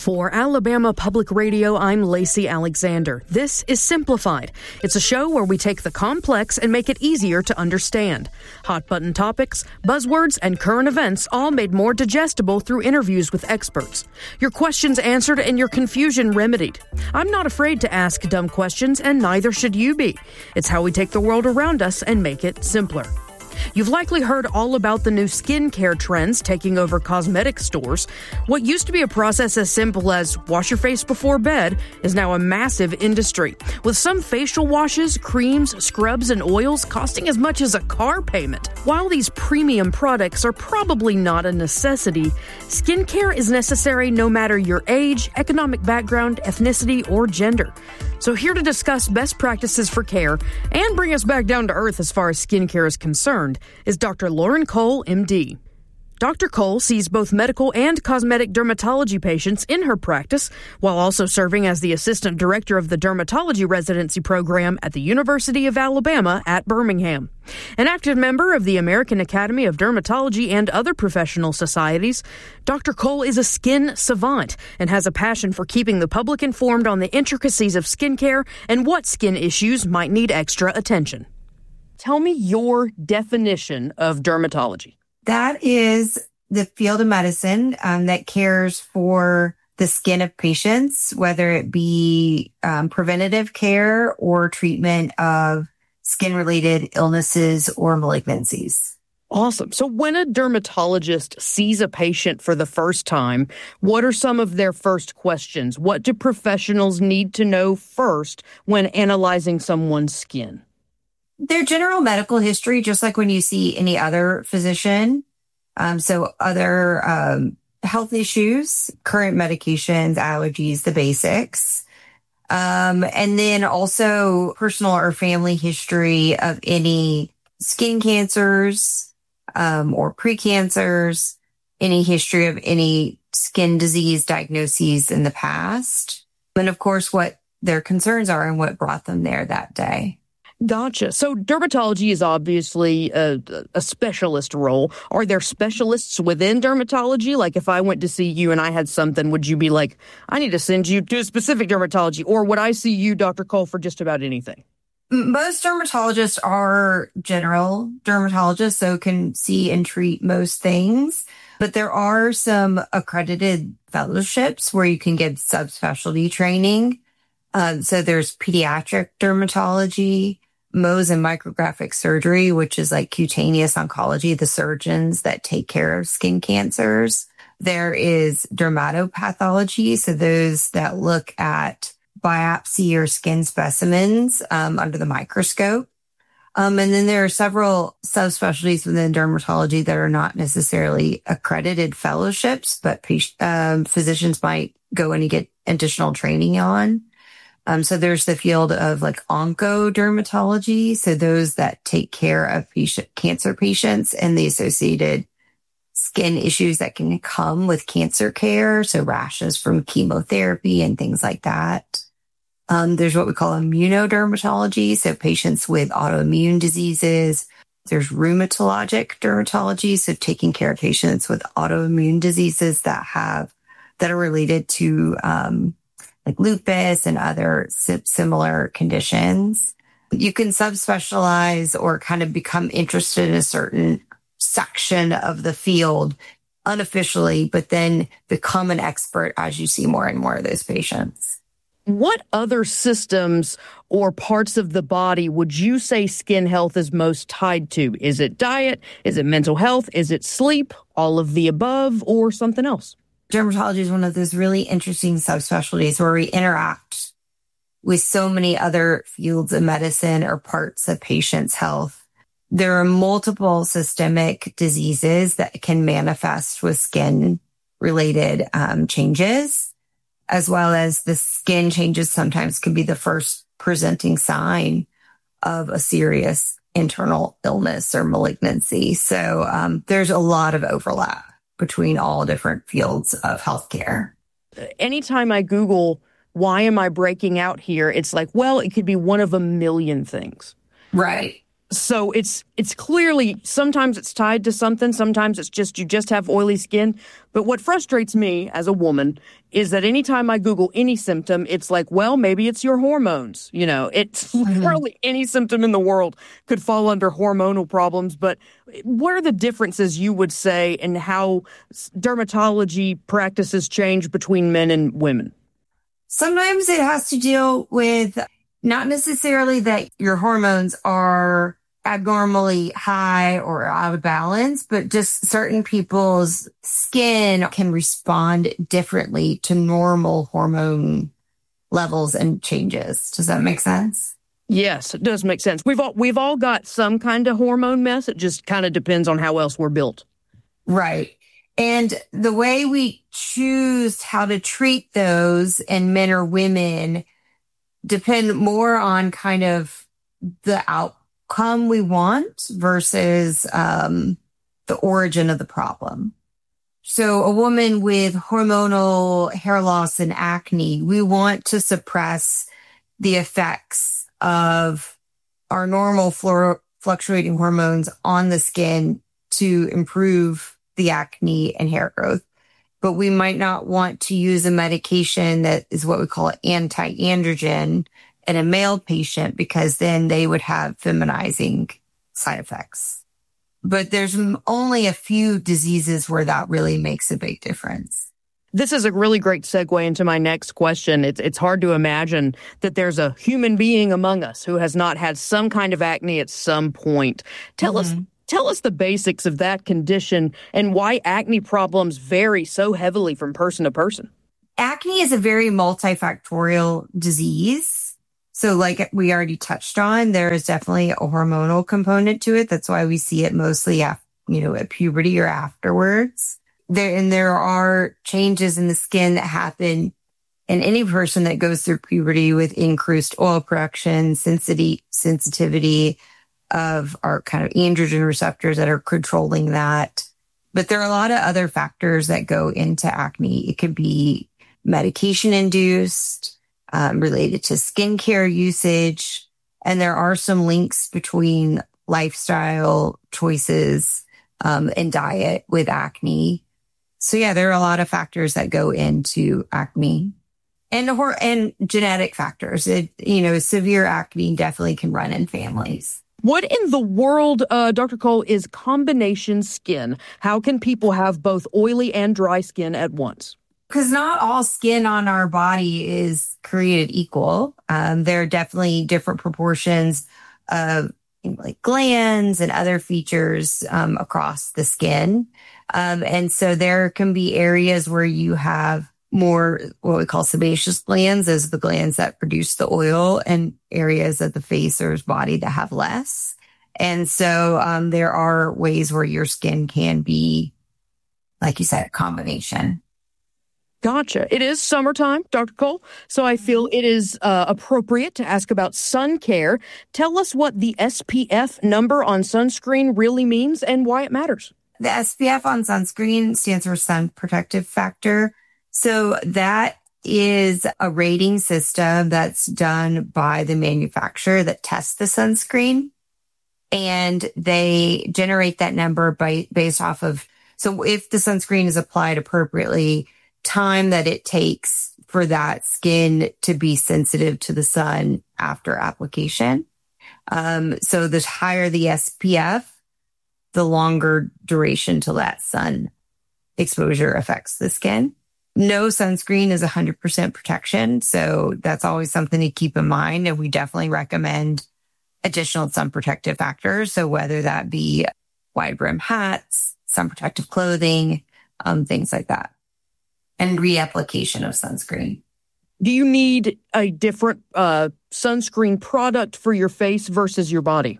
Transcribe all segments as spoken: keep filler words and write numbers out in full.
For Alabama Public Radio, I'm Lacey Alexander. This is Simplified. It's a show where we take the complex and make it easier to understand. Hot button topics, buzzwords, and current events all made more digestible through interviews with experts. Your questions answered and your confusion remedied. I'm not afraid to ask dumb questions, and neither should you be. It's how we take the world around us and make it simpler. You've likely heard all about the new skincare trends taking over cosmetic stores. What used to be a process as simple as wash your face before bed is now a massive industry, with some facial washes, creams, scrubs, and oils costing as much as a car payment. While these premium products are probably not a necessity, skincare is necessary no matter your age, economic background, ethnicity, or gender. So here to discuss best practices for care and bring us back down to earth as far as skincare is concerned is Doctor Lauren Cole, M D. Doctor Cole sees both medical and cosmetic dermatology patients in her practice, while also serving as the assistant director of the dermatology residency program at the University of Alabama at Birmingham. An active member of the American Academy of Dermatology and other professional societies, Doctor Cole is a skin savant and has a passion for keeping the public informed on the intricacies of skincare and what skin issues might need extra attention. Tell me your definition of dermatology. That is the field of medicine um, that cares for the skin of patients, whether it be um, preventative care or treatment of skin-related illnesses or malignancies. Awesome. So when a dermatologist sees a patient for the first time, what are some of their first questions? What do professionals need to know first when analyzing someone's skin? Their general medical history, just like when you see any other physician. Um, so other um, health issues, current medications, allergies, the basics. Um, and then also personal or family history of any skin cancers um, or precancers, any history of any skin disease diagnoses in the past. And of course, what their concerns are and what brought them there that day. Gotcha. So dermatology is obviously a, a specialist role. Are there specialists within dermatology? Like if I went to see you and I had something, would you be like, I need to send you to a specific dermatology? Or would I see you, Doctor Cole, for just about anything? Most dermatologists are general dermatologists, so can see and treat most things. But there are some accredited fellowships where you can get subspecialty training. Um, so there's pediatric dermatology, Mohs and micrographic surgery, which is like cutaneous oncology, the surgeons that take care of skin cancers. There is dermatopathology, so those that look at biopsy or skin specimens um, under the microscope. Um, and then there are several subspecialties within dermatology that are not necessarily accredited fellowships, but um, physicians might go in and get additional training on. Um, so there's the field of like oncodermatology. So those that take care of patient, cancer patients and the associated skin issues that can come with cancer care. So rashes from chemotherapy and things like that. Um, there's what we call immunodermatology. So patients with autoimmune diseases. There's rheumatologic dermatology. So taking care of patients with autoimmune diseases that have, that are related to, um, like lupus and other similar conditions. You can subspecialize or kind of become interested in a certain section of the field unofficially, but then become an expert as you see more and more of those patients. What other systems or parts of the body would you say skin health is most tied to? Is it diet? Is it mental health? Is it sleep? All of the above, or something else? Dermatology is one of those really interesting subspecialties where we interact with so many other fields of medicine or parts of patients' health. There are multiple systemic diseases that can manifest with skin-related um, changes, as well as the skin changes sometimes can be the first presenting sign of a serious internal illness or malignancy. So um, there's a lot of overlap between all different fields of healthcare. Anytime I Google, why am I breaking out here? It's like, well, it could be one of a million things. Right. So it's it's clearly, sometimes it's tied to something, sometimes it's just you just have oily skin. But what frustrates me as a woman is that anytime I Google any symptom, it's like, well, maybe it's your hormones. You know, it's mm-hmm. literally any symptom in the world could fall under hormonal problems. But what are the differences, you would say, in how dermatology practices change between men and women? Sometimes it has to deal with not necessarily that your hormones are abnormally high or out of balance, but just certain people's skin can respond differently to normal hormone levels and changes. Does that make sense? Yes, it does make sense. We've all, we've all got some kind of hormone mess. It just kind of depends on how else we're built. Right. And the way we choose how to treat those in men or women depend more on kind of the outcome we want versus um, the origin of the problem. So a woman with hormonal hair loss and acne, we want to suppress the effects of our normal flu- fluctuating hormones on the skin to improve the acne and hair growth. But we might not want to use a medication that is what we call anti-androgen in a male patient, because then they would have feminizing side effects. But there's only a few diseases where that really makes a big difference. This is a really great segue into my next question. It's it's hard to imagine that there's a human being among us who has not had some kind of acne at some point. Tell mm-hmm. us Tell us the basics of that condition and why acne problems vary so heavily from person to person. Acne is a very multifactorial disease. So like we already touched on, there is definitely a hormonal component to it. That's why we see it mostly after, you know, at puberty or afterwards. There, and there are changes in the skin that happen in any person that goes through puberty with increased oil production, sensitivity, sensitivity, of our kind of androgen receptors that are controlling that. But there are a lot of other factors that go into acne. It could be medication induced, um, related to skincare usage. And there are some links between lifestyle choices, um, and diet with acne. So yeah, there are a lot of factors that go into acne. And, and genetic factors. It, you know, severe acne definitely can run in families. What in the world, uh, Doctor Cole, is combination skin? How can people have both oily and dry skin at once? Because not all skin on our body is created equal. Um, there are definitely different proportions of like glands and other features um, across the skin. Um, and so there can be areas where you have more what we call sebaceous glands, as the glands that produce the oil, and areas of the face or body that have less. And so um, there are ways where your skin can be, like you said, a combination. Gotcha. It is summertime, Doctor Cole, so I feel it is uh, appropriate to ask about sun care. Tell us what the S P F number on sunscreen really means and why it matters. The S P F on sunscreen stands for sun protective factor. So that is a rating system that's done by the manufacturer that tests the sunscreen. And they generate that number by based off of, so if the sunscreen is applied appropriately, time that it takes for that skin to be sensitive to the sun after application. Um, so the higher the S P F, the longer duration till that sun exposure affects the skin. No sunscreen is one hundred percent protection. So that's always something to keep in mind. And we definitely recommend additional sun protective factors. So whether that be wide brim hats, sun protective clothing, um, things like that. And reapplication of sunscreen. Do you need a different uh, sunscreen product for your face versus your body?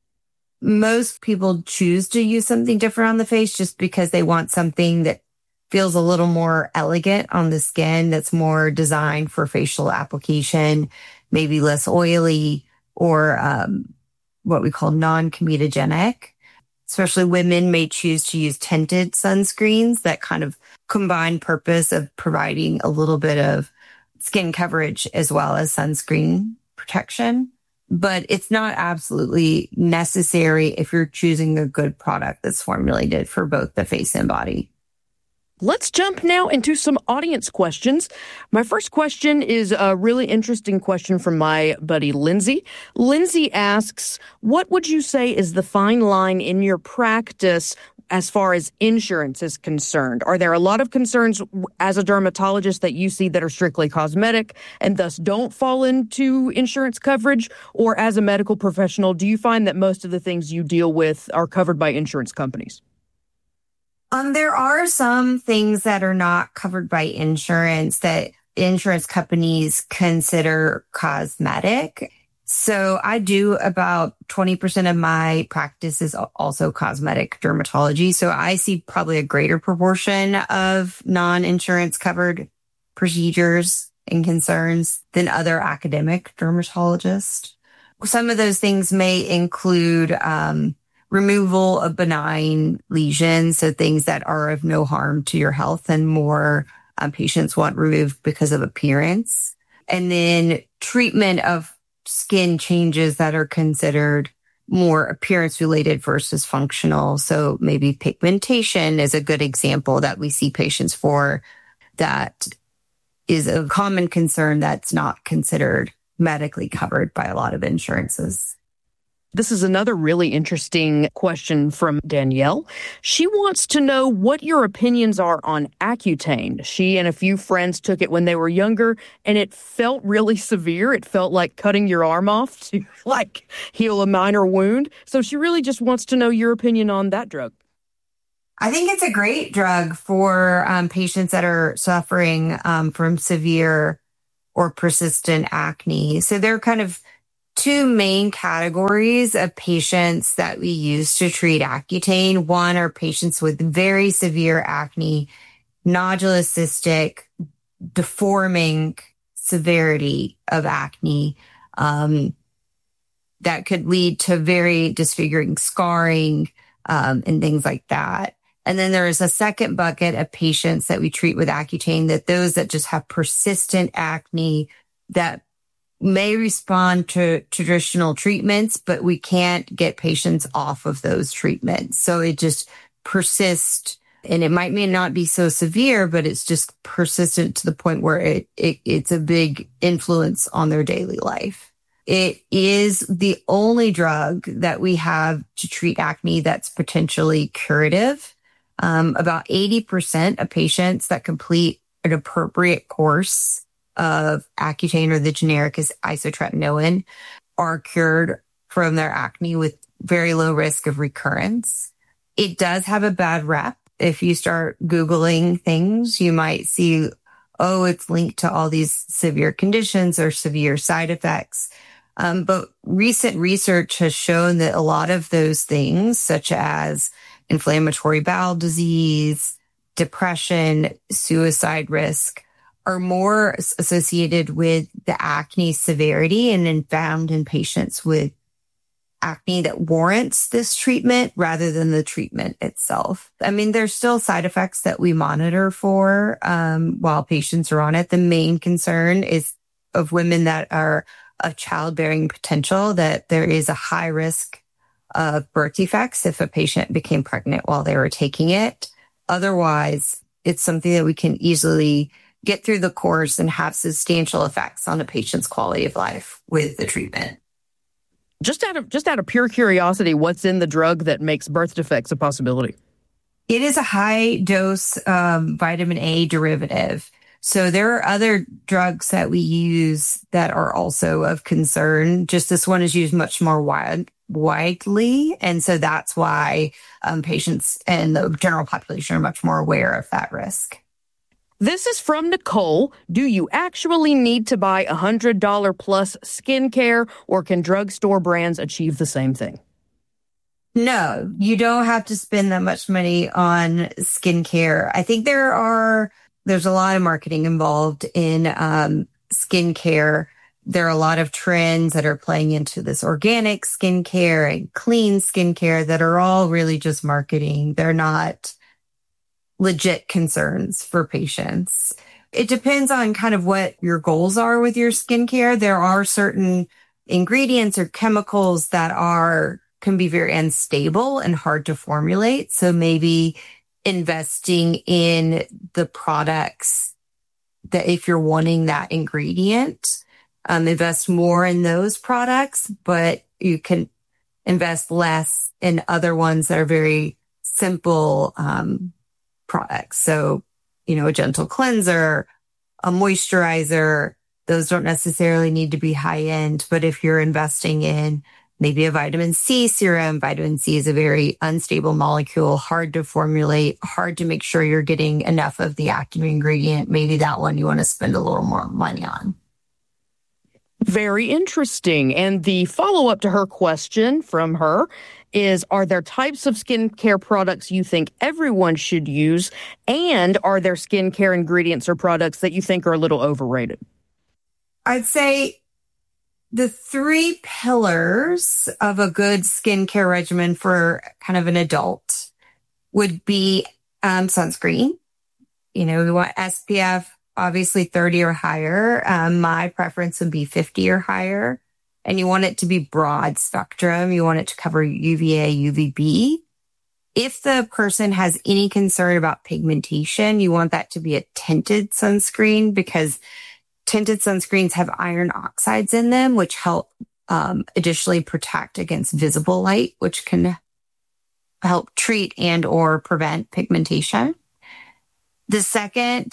Most people choose to use something different on the face just because they want something that feels a little more elegant on the skin, that's more designed for facial application, maybe less oily, or um, what we call non-comedogenic. Especially women may choose to use tinted sunscreens that kind of combine purpose of providing a little bit of skin coverage as well as sunscreen protection. but it's not absolutely necessary if you're choosing a good product that's formulated for both the face and body. Let's jump now into some audience questions. My first question is a really interesting question from my buddy Lindsay. Lindsay asks, what would you say is the fine line in your practice as far as insurance is concerned? Are there a lot of concerns as a dermatologist that you see that are strictly cosmetic and thus don't fall into insurance coverage? Or as a medical professional, do you find that most of the things you deal with are covered by insurance companies? Um, there are some things that are not covered by insurance that insurance companies consider cosmetic. So I do about twenty percent of my practice is also cosmetic dermatology. So I see probably a greater proportion of non-insurance covered procedures and concerns than other academic dermatologists. Some of those things may include um, removal of benign lesions, so things that are of no harm to your health and more um, patients want removed because of appearance. And then treatment of skin changes that are considered more appearance related versus functional. So maybe pigmentation is a good example that we see patients for that is a common concern that's not considered medically covered by a lot of insurances. This is another really interesting question from Danielle. She wants to know what your opinions are on Accutane. She and a few friends took it when they were younger, and it felt really severe. It felt like cutting your arm off to like heal a minor wound. So she really just wants to know your opinion on that drug. I think it's a great drug for um, patients that are suffering um, from severe or persistent acne. So there are kind of two main categories of patients that we use to treat Accutane. One are patients with very severe acne, nodulous cystic, deforming severity of acne um, that could lead to very disfiguring scarring um, and things like that. And then there is a second bucket of patients that we treat with Accutane, that those that just have persistent acne that may respond to traditional treatments, but we can't get patients off of those treatments. So it just persists, and it might may not be so severe, but it's just persistent to the point where it, it it's a big influence on their daily life. It is the only drug that we have to treat acne that's potentially curative. Um, about eighty percent of patients that complete an appropriate course of Accutane, or the generic is isotretinoin, are cured from their acne with very low risk of recurrence. It does have a bad rep. If you start Googling things, you might see, oh, it's linked to all these severe conditions or severe side effects. Um, but recent research has shown that a lot of those things, such as inflammatory bowel disease, depression, suicide risk, are more associated with the acne severity and then found in patients with acne that warrants this treatment rather than the treatment itself. I mean, there's still side effects that we monitor for um, while patients are on it. The main concern is of women that are of childbearing potential, that there is a high risk of birth defects if a patient became pregnant while they were taking it. Otherwise, it's something that we can easily get through the course and have substantial effects on a patient's quality of life with the treatment. Just out of just out of pure curiosity, what's in the drug that makes birth defects a possibility? It is a high dose um, vitamin A derivative. So there are other drugs that we use that are also of concern. Just this one is used much more wide, widely. And so that's why um, patients and the general population are much more aware of that risk. This is from Nicole. Do you actually need to buy one hundred dollars plus skincare, or can drugstore brands achieve the same thing? No, you don't have to spend that much money on skincare. I think there are, there's a lot of marketing involved in um, skincare. There are a lot of trends that are playing into this organic skincare and clean skincare that are all really just marketing. They're not legit concerns for patients. It depends on kind of what your goals are with your skincare. There are certain ingredients or chemicals that are can be very unstable and hard to formulate. So maybe investing in the products that if you're wanting that ingredient, um, invest more in those products, but you can invest less in other ones that are very simple um, products. So, you know, a gentle cleanser, a moisturizer, those don't necessarily need to be high end, but if you're investing in maybe a vitamin C serum, vitamin C is a very unstable molecule, hard to formulate, hard to make sure you're getting enough of the active ingredient. Maybe that one you want to spend a little more money on. Very interesting. And the follow-up to her question from her is, are there types of skincare products you think everyone should use? And are there skincare ingredients or products that you think are a little overrated? I'd say the three pillars of a good skincare regimen for kind of an adult would be um, sunscreen. You know, we want S P F, obviously thirty or higher. Um, my preference would be fifty or higher. And you want it to be broad spectrum. You want it to cover U V A, U V B. If the person has any concern about pigmentation, you want that to be a tinted sunscreen, because tinted sunscreens have iron oxides in them, which help um, additionally protect against visible light, which can help treat and or prevent pigmentation. The second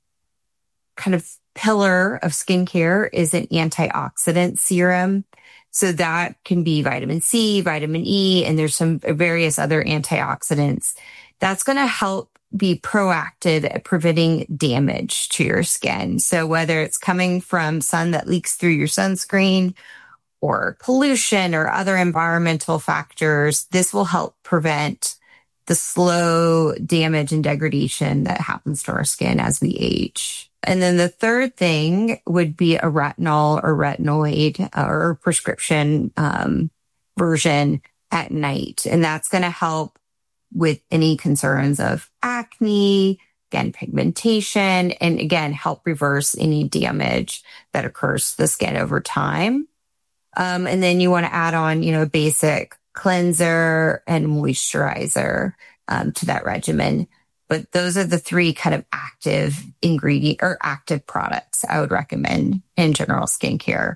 kind of pillar of skincare is an antioxidant serum. So that can be vitamin C, vitamin E, and there's some various other antioxidants. That's going to help be proactive at preventing damage to your skin. So whether it's coming from sun that leaks through your sunscreen or pollution or other environmental factors, this will help prevent the slow damage and degradation that happens to our skin as we age. And then the third thing would be a retinol or retinoid or prescription um, version at night. And that's going to help with any concerns of acne, again, pigmentation, and again, help reverse any damage that occurs to the skin over time. Um, and then you want to add on, you know, a basic cleanser and moisturizer um, to that regimen. But those are the three kind of active ingredient or active products I would recommend in general skincare.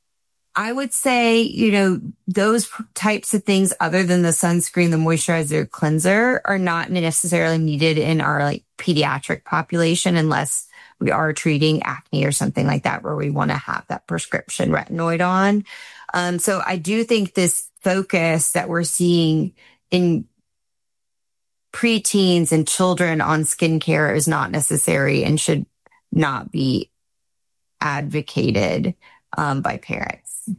I would say, you know, those types of things other than the sunscreen, the moisturizer, cleanser are not necessarily needed in our like pediatric population unless we are treating acne or something like that where we want to have that prescription retinoid on. Um, so I do think this focus that we're seeing in preteens and children on skincare is not necessary and should not be advocated um, by parents.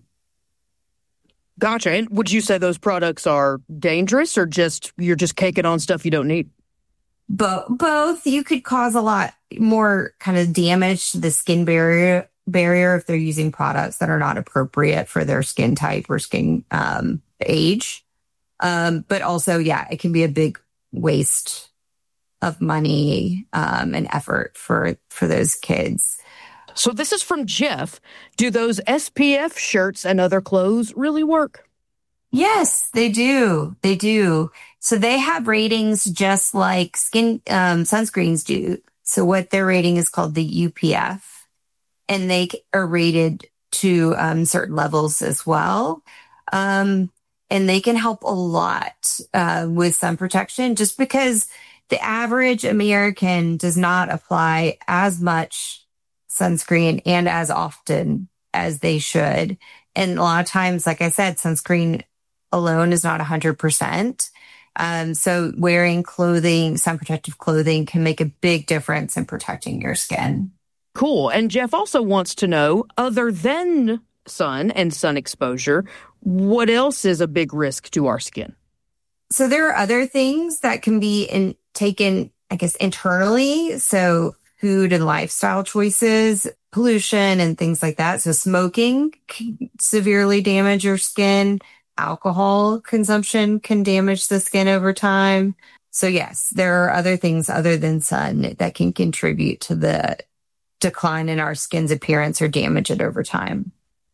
Gotcha. And would you say those products are dangerous or just you're just caking on stuff you don't need? But both. You could cause a lot more kind of damage to the skin barrier barrier if they're using products that are not appropriate for their skin type or skin um, age. Um, but also, yeah, it can be a big waste of money um, and effort for for those kids. So this is from Jeff. Do those S P F shirts and other clothes really work? Yes, they do. They do. So they have ratings just like skin um, sunscreens do. So what their rating is called the U P F, and they are rated to um, certain levels as well. Um, and they can help a lot uh, with sun protection just because the average American does not apply as much sunscreen and as often as they should. And a lot of times, like I said, sunscreen alone is not one hundred percent. Um, so wearing clothing, sun protective clothing can make a big difference in protecting your skin. Cool. And Jeff also wants to know, other than sun and sun exposure, what else is a big risk to our skin? So there are other things that can be in, taken, I guess, internally. So food and lifestyle choices, pollution and things like that. So smoking can severely damage your skin. Alcohol consumption can damage the skin over time. So yes, there are other things other than sun that can contribute to the decline in our skin's appearance or damage it over time.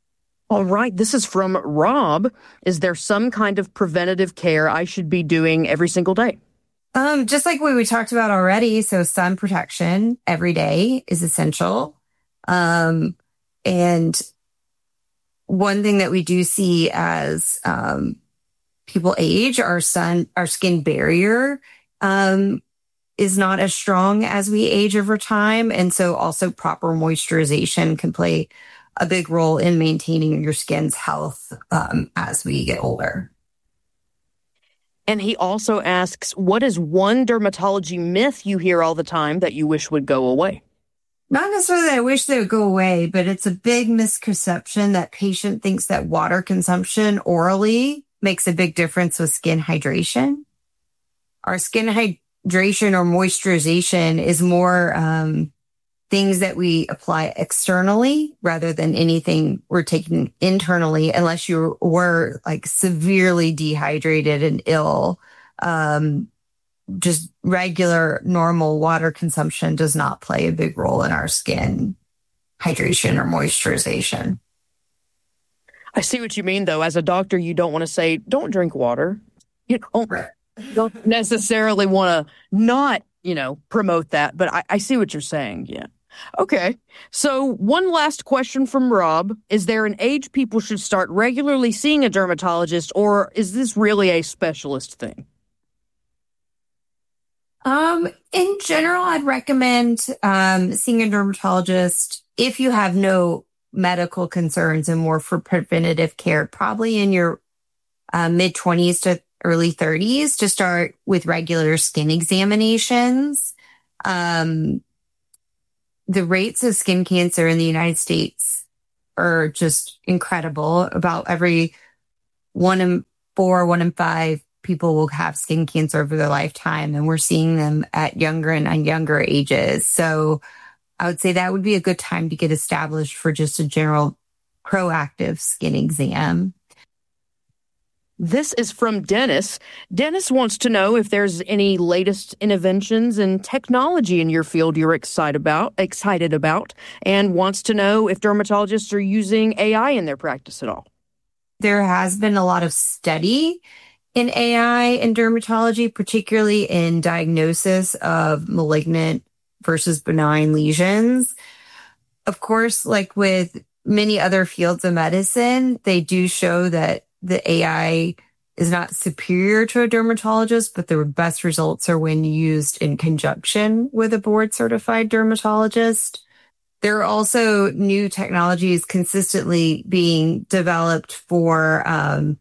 All right. This is from Rob. Is there some kind of preventative care I should be doing every single day? Um, just like what we talked about already. So sun protection every day is essential. Um, and one thing that we do see as, um, people age, our sun, our skin barrier, um, is not as strong as we age over time. And so also proper moisturization can play a big role in maintaining your skin's health, um, as we get older. And he also asks, what is one dermatology myth you hear all the time that you wish would go away? Not necessarily that I wish they would go away, but it's a big misconception that patient thinks that water consumption orally makes a big difference with skin hydration. Our skin hydration or moisturization is more um, things that we apply externally rather than anything we're taking internally, unless you were like severely dehydrated and ill. Um, just regular normal water consumption does not play a big role in our skin hydration or moisturization. I see what you mean, though. As a doctor, you don't want to say, don't drink water. You don't, Right. don't necessarily want to not, you know, promote that. But I, I see what you're saying. Yeah. Okay. So one last question from Rob. Is there an age people should start regularly seeing a dermatologist, or is this really a specialist thing? Um, in general, I'd recommend um, seeing a dermatologist if you have no medical concerns and more for preventative care, probably in your uh, mid twenties to early thirties to start with regular skin examinations. Um, the rates of skin cancer in the United States are just incredible. About every one in four, one in five people will have skin cancer over their lifetime, and we're seeing them at younger and younger ages. So I would say that would be a good time to get established for just a general proactive skin exam. This is from Dennis. Dennis wants to know if there's any latest innovations in technology in your field you're excited about, excited about, and wants to know if dermatologists are using A I in their practice at all. There has been a lot of study in A I in dermatology, particularly in diagnosis of malignant versus benign lesions. Of course, like with many other fields of medicine, they do show that the A I is not superior to a dermatologist, but the best results are when used in conjunction with a board certified dermatologist. There are also new technologies consistently being developed for um,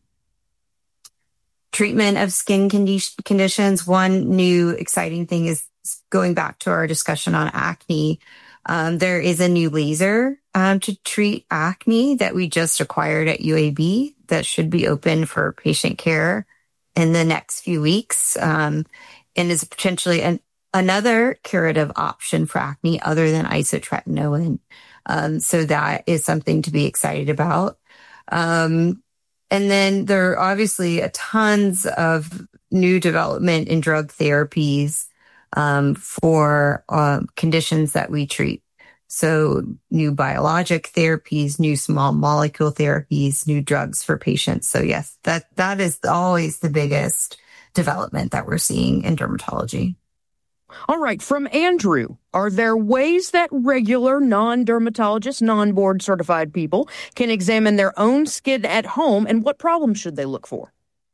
treatment of skin condi- conditions. One new exciting thing is going back to our discussion on acne. Um, there is a new laser um, to treat acne that we just acquired at U A B that should be open for patient care in the next few weeks, um, and is potentially an, another curative option for acne other than isotretinoin. Um, so that is something to be excited about. Um, and then there are obviously a tons of new development in drug therapies um, for uh, conditions that we treat. So new biologic therapies, new small molecule therapies, new drugs for patients. So yes, that that is always the biggest development that we're seeing in dermatology. All right, from Andrew, are there ways that regular non-dermatologists, non-board certified people can examine their own skin at home, and what problems should they look for?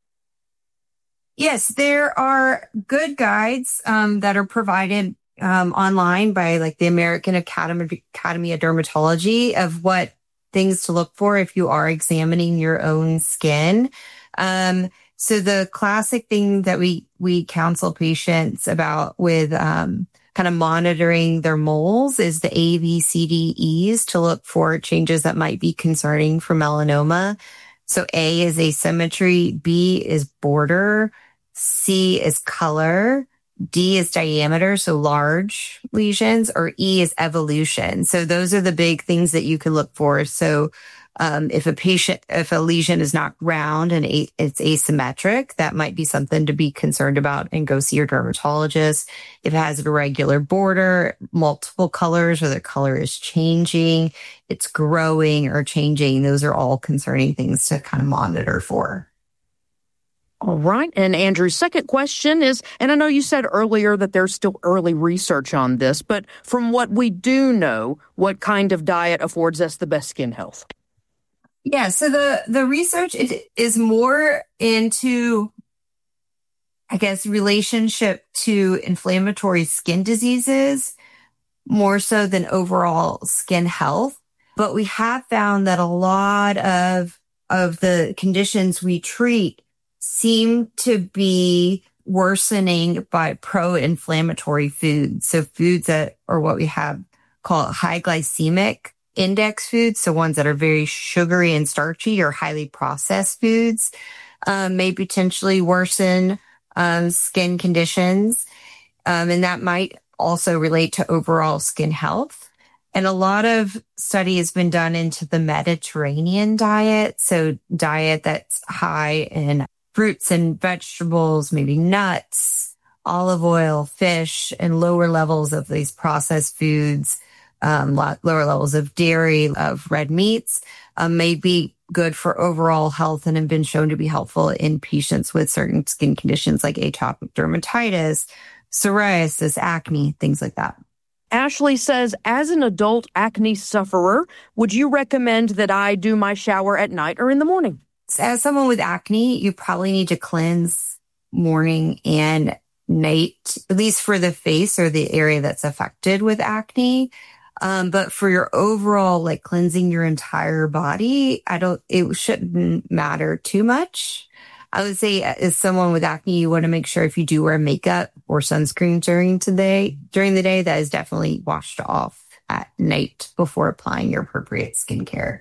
Yes, there are good guides um, that are provided um, online by like the American Academy, Academy of Dermatology of what things to look for if you are examining your own skin. Um, so the classic thing that we, we counsel patients about with um, kind of monitoring their moles is the A, B, C, D, Es to look for changes that might be concerning for melanoma. So A is asymmetry, B is border, C is color, D is diameter, so large lesions, or E is evolution. So those are the big things that you can look for. So um, if a patient, if a lesion is not round and a, it's asymmetric, that might be something to be concerned about and go see your dermatologist. If it has an irregular border, multiple colors, or the color is changing, it's growing or changing, those are all concerning things to kind of monitor for. All right. And Andrew's second question is, and I know you said earlier that there's still early research on this, but from what we do know, what kind of diet affords us the best skin health? Yeah, so the, the research it is more into, I guess, relationship to inflammatory skin diseases, more so than overall skin health. But we have found that a lot of, of the conditions we treat seem to be worsening by pro-inflammatory foods. So foods that are what we have called high glycemic index foods, so ones that are very sugary and starchy or highly processed foods, um, may potentially worsen um, skin conditions. Um, and that might also relate to overall skin health. And a lot of study has been done into the Mediterranean diet, so diet that's high in fruits and vegetables, maybe nuts, olive oil, fish, and lower levels of these processed foods, um, lower levels of dairy, of red meats, um, may be good for overall health and have been shown to be helpful in patients with certain skin conditions like atopic dermatitis, psoriasis, acne, things like that. Ashley says, as an adult acne sufferer, would you recommend that I do my shower at night or in the morning? As someone with acne, you probably need to cleanse morning and night, at least for the face or the area that's affected with acne. Um, but for your overall, like cleansing your entire body, I don't, it shouldn't matter too much. I would say as someone with acne, you want to make sure if you do wear makeup or sunscreen during today, during the day, that is definitely washed off at night before applying your appropriate skincare.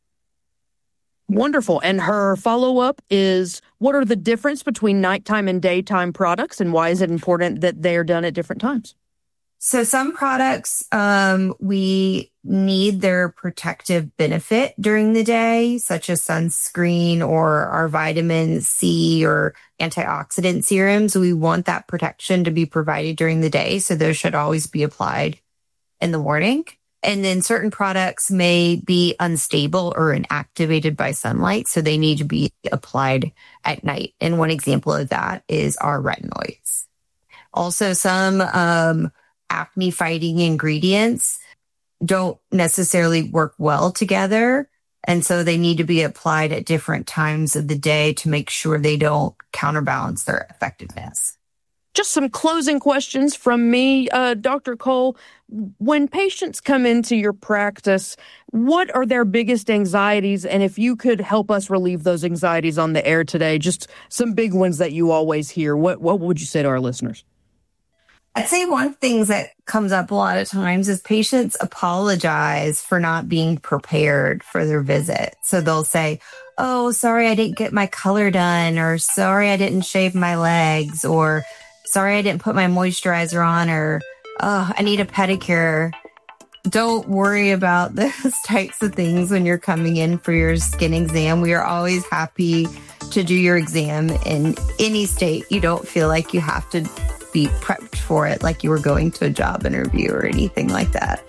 Wonderful. And her follow-up is, what are the difference between nighttime and daytime products, and why is it important that they are done at different times? So some products, um, we need their protective benefit during the day, such as sunscreen or our vitamin C or antioxidant serums. We want that protection to be provided during the day, so those should always be applied in the morning. And then certain products may be unstable or inactivated by sunlight, so they need to be applied at night. And one example of that is our retinoids. Also, some um, acne-fighting ingredients don't necessarily work well together, and so they need to be applied at different times of the day to make sure they don't counterbalance their effectiveness. Just some closing questions from me. Uh, Doctor Cole, when patients come into your practice, what are their biggest anxieties? And if you could help us relieve those anxieties on the air today, just some big ones that you always hear, what, what would you say to our listeners? I'd say one thing that comes up a lot of times is patients apologize for not being prepared for their visit. So they'll say, oh, sorry, I didn't get my color done, or sorry, I didn't shave my legs, or sorry, I didn't put my moisturizer on, or oh, I need a pedicure. Don't worry about those types of things when you're coming in for your skin exam. We are always happy to do your exam in any state. You don't feel like you have to be prepped for it like you were going to a job interview or anything like that.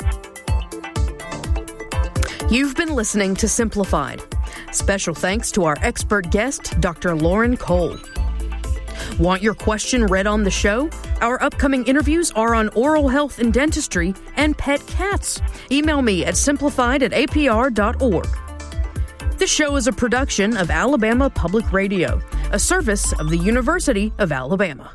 You've been listening to Simplified. Special thanks to our expert guest, Doctor Lauren Cole. Want your question read on the show? Our upcoming interviews are on oral health and dentistry and pet cats. Email me at simplified at a p r dot org. This show is a production of Alabama Public Radio, a service of the University of Alabama.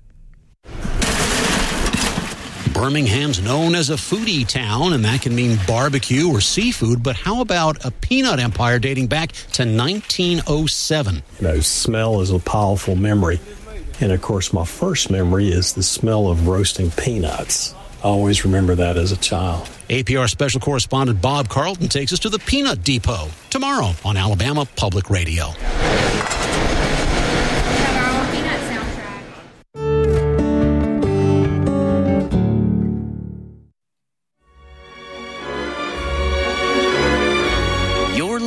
Birmingham's known as a foodie town, and that can mean barbecue or seafood, but how about a peanut empire dating back to nineteen oh seven? You know, smell is a powerful memory. And, of course, my first memory is the smell of roasting peanuts. I always remember that as a child. A P R special correspondent Bob Carlton takes us to the Peanut Depot tomorrow on Alabama Public Radio.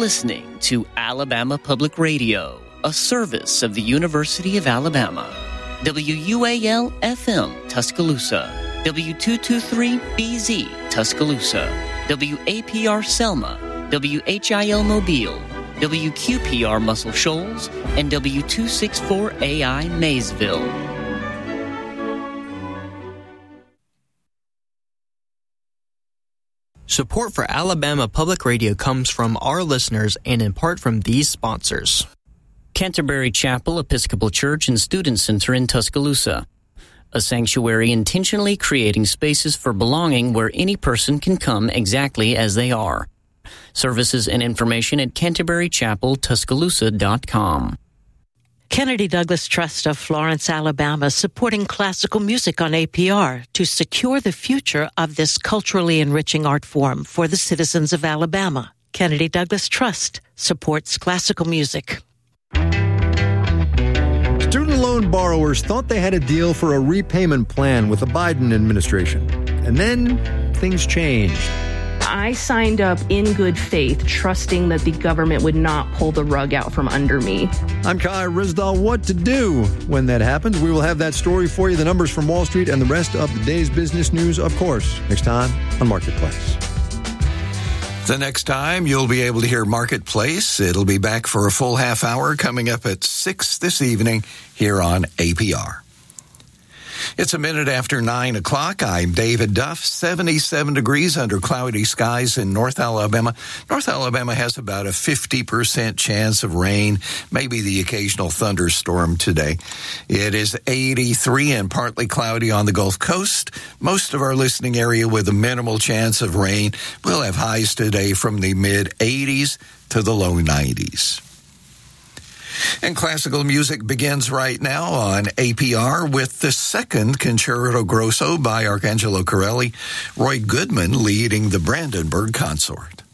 listening to Alabama Public Radio, a service of the University of Alabama. W U A L F M Tuscaloosa, W two twenty-three B Z Tuscaloosa, W A P R Selma, W H I L Mobile, W Q P R Muscle Shoals, and W two sixty-four A I Maysville. Support for Alabama Public Radio comes from our listeners and in part from these sponsors. Canterbury Chapel Episcopal Church and Student Center in Tuscaloosa, a sanctuary intentionally creating spaces for belonging where any person can come exactly as they are. Services and information at canterbury chapel tuscaloosa dot com. Kennedy Douglas Trust of Florence, Alabama, supporting classical music on A P R to secure the future of this culturally enriching art form for the citizens of Alabama. Kennedy Douglas Trust supports classical music. Student loan borrowers thought they had a deal for a repayment plan with the Biden administration. And then things changed. I signed up in good faith, trusting that the government would not pull the rug out from under me. I'm Kai Rizdal. What to do when that happens? We will have that story for you, the numbers from Wall Street, and the rest of the day's business news, of course, next time on Marketplace. The next time you'll be able to hear Marketplace, it'll be back for a full half hour coming up at six this evening here on A P R. It's a minute after nine o'clock. I'm David Duff. seventy-seven degrees under cloudy skies in North Alabama. North Alabama has about a fifty percent chance of rain, maybe the occasional thunderstorm today. It is eighty-three and partly cloudy on the Gulf Coast. Most of our listening area with a minimal chance of rain. We'll have highs today from the mid-eighties to the low nineties. And classical music begins right now on A P R with the second Concerto Grosso by Arcangelo Corelli, Roy Goodman leading the Brandenburg Consort.